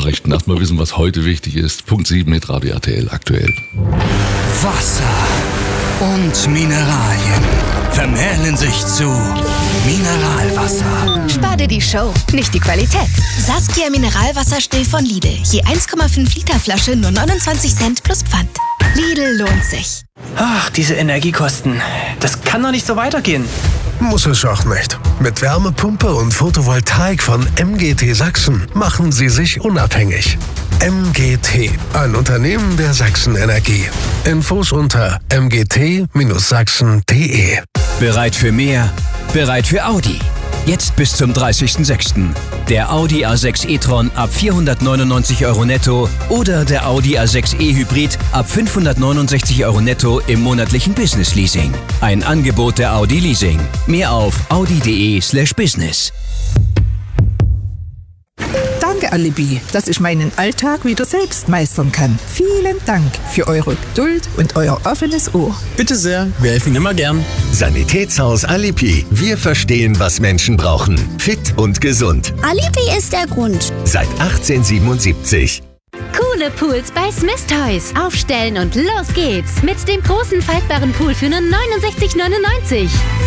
Nachrichten. Erstmal wissen, was heute wichtig ist. Punkt 7 mit Radio RTL aktuell. Wasser und Mineralien vermählen sich zu Mineralwasser. Spar dir die Show, nicht die Qualität. Saskia Mineralwasser still von Lidl. Je 1,5 Liter Flasche nur 29 Cent plus Pfand. Lidl lohnt sich. Ach, diese Energiekosten. Das kann doch nicht so weitergehen. Muss es auch nicht. Mit Wärmepumpe und Photovoltaik von MGT Sachsen machen Sie sich unabhängig. MGT, ein Unternehmen der Sachsen Energie. Infos unter mgt-sachsen.de. Bereit für mehr? Bereit für Audi. Jetzt bis zum 30.06. Der Audi A6 e-tron ab 499 € netto oder der Audi A6 e-Hybrid ab 569 € netto im monatlichen Business Leasing. Ein Angebot der Audi Leasing. Mehr auf audi.de/business. Danke, Alibi, dass ich meinen Alltag wieder selbst meistern kann. Vielen Dank für eure Geduld und euer offenes Ohr. Bitte sehr, wir helfen Ihnen immer gern. Sanitätshaus Alibi. Wir verstehen, was Menschen brauchen. Fit und gesund. Alibi ist der Grund. Seit 1877. Coole Pools bei Smith Toys. Aufstellen und los geht's. Mit dem großen faltbaren Pool für nur 69,99 €.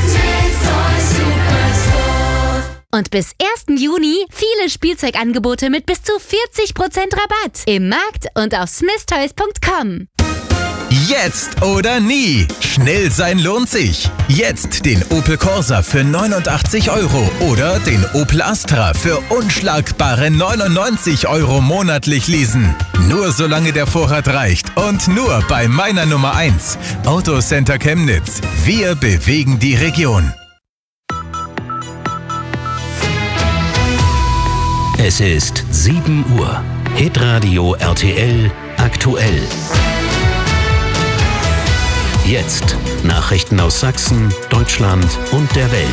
Und bis 1. Juni viele Spielzeugangebote mit bis zu 40% Rabatt. Im Markt und auf smithtoys.com. Jetzt oder nie. Schnell sein lohnt sich. Jetzt den Opel Corsa für 89 € oder den Opel Astra für unschlagbare 99 € monatlich leasen. Nur solange der Vorrat reicht und nur bei meiner Nummer 1. Autocenter Chemnitz. Wir bewegen die Region. Es ist 7 Uhr. Hitradio RTL aktuell. Jetzt Nachrichten aus Sachsen, Deutschland und der Welt.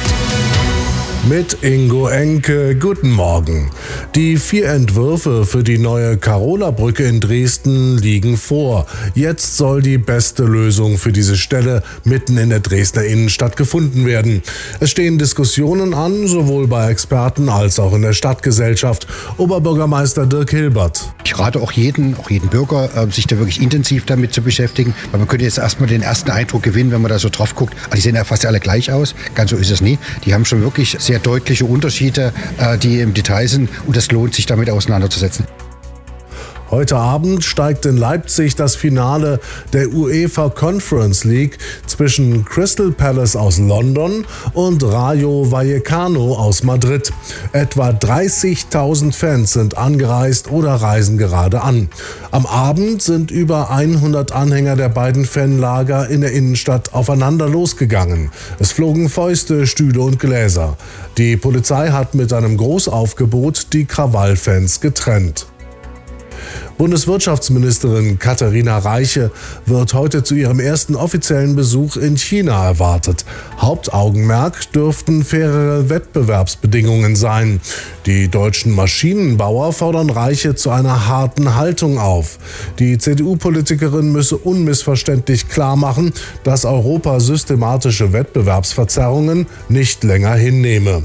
Mit Ingo Enke, guten Morgen. Die 4 Entwürfe für die neue Carola-Brücke in Dresden liegen vor. Jetzt soll die beste Lösung für diese Stelle mitten in der Dresdner Innenstadt gefunden werden. Es stehen Diskussionen an, sowohl bei Experten als auch in der Stadtgesellschaft. Oberbürgermeister Dirk Hilbert. Ich rate auch jeden Bürger, sich da wirklich intensiv damit zu beschäftigen. Weil man könnte jetzt erstmal den ersten Eindruck gewinnen, wenn man da so drauf guckt. Also die sehen ja fast alle gleich aus. Ganz so ist es nie. Die haben schon wirklich sehr deutliche Unterschiede, die im Detail sind. Und es lohnt sich, damit auseinanderzusetzen. Heute Abend steigt in Leipzig das Finale der UEFA Conference League zwischen Crystal Palace aus London und Rayo Vallecano aus Madrid. Etwa 30.000 Fans sind angereist oder reisen gerade an. Am Abend sind über 100 Anhänger der beiden Fanlager in der Innenstadt aufeinander losgegangen. Es flogen Fäuste, Stühle und Gläser. Die Polizei hat mit einem Großaufgebot die Krawallfans getrennt. Bundeswirtschaftsministerin Katharina Reiche wird heute zu ihrem ersten offiziellen Besuch in China erwartet. Hauptaugenmerk dürften fairere Wettbewerbsbedingungen sein. Die deutschen Maschinenbauer fordern Reiche zu einer harten Haltung auf. Die CDU-Politikerin müsse unmissverständlich klarmachen, dass Europa systematische Wettbewerbsverzerrungen nicht länger hinnehme.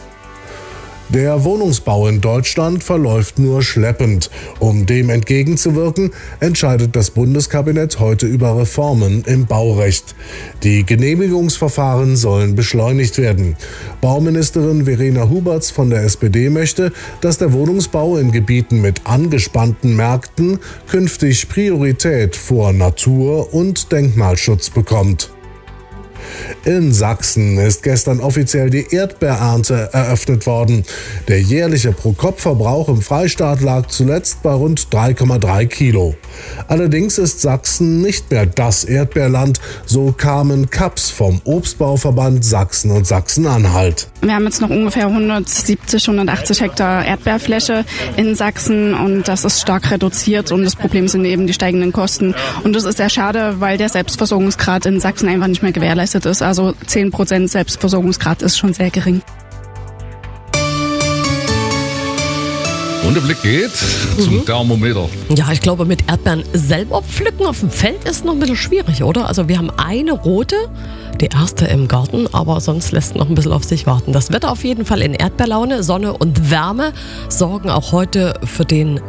Der Wohnungsbau in Deutschland verläuft nur schleppend. Um dem entgegenzuwirken, entscheidet das Bundeskabinett heute über Reformen im Baurecht. Die Genehmigungsverfahren sollen beschleunigt werden. Bauministerin Verena Huberts von der SPD möchte, dass der Wohnungsbau in Gebieten mit angespannten Märkten künftig Priorität vor Natur- und Denkmalschutz bekommt. In Sachsen ist gestern offiziell die Erdbeerernte eröffnet worden. Der jährliche Pro-Kopf-Verbrauch im Freistaat lag zuletzt bei rund 3,3 Kilo. Allerdings ist Sachsen nicht mehr das Erdbeerland, so Carmen Kaps vom Obstbauverband Sachsen und Sachsen-Anhalt. Wir haben jetzt noch ungefähr 170, 180 Hektar Erdbeerfläche in Sachsen und das ist stark reduziert und das Problem sind eben die steigenden Kosten. Und das ist sehr schade, weil der Selbstversorgungsgrad in Sachsen einfach nicht mehr gewährleistet ist. Also 10% Selbstversorgungsgrad ist schon sehr gering. Und der Blick geht zum Thermometer. Ja, ich glaube, mit Erdbeeren selber pflücken auf dem Feld ist noch ein bisschen schwierig, oder? Also wir haben eine rote, die erste im Garten, aber sonst lässt noch ein bisschen auf sich warten. Das Wetter auf jeden Fall in Erdbeerlaune, Sonne und Wärme sorgen auch heute für den